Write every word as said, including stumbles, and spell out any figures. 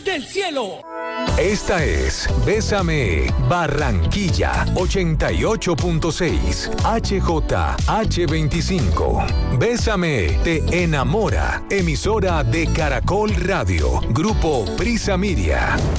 del cielo. Esta es Bésame Barranquilla ochenta y ocho punto seis H J H veinticinco. Bésame te enamora. Emisora de Caracol Radio. Grupo Prisa Media.